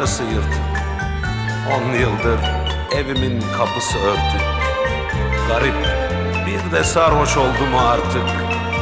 yarısı yırtık. 10 yıldır evimin kapısı örtük. Garip, bir de sarhoş oldu mu artık?